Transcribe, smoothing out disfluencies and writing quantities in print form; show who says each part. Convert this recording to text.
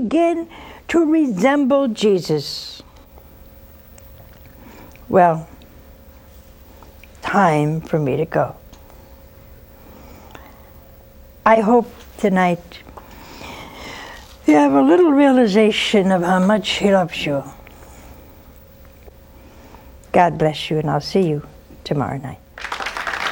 Speaker 1: begin to resemble Jesus. Well, time for me to go. I hope tonight you have a little realization of how much He loves you. God bless you, and I'll see you tomorrow night.